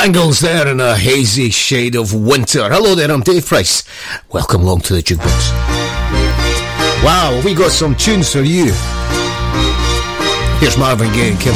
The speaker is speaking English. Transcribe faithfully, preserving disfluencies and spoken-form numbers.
Bangles there in a hazy shade of winter. Hello there, I'm Dave Price. Welcome along to the Jukebox. Wow, we got some tunes for you. Here's Marvin Gaye and Kim